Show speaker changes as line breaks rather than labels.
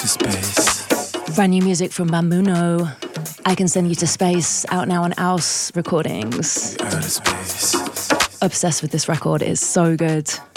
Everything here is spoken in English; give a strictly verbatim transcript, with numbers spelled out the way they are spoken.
to space.
Brand new music from Bambuno. I Can Send You to Space, out now on Ouse Recordings.
Outer space.
Obsessed with this record, it's so good.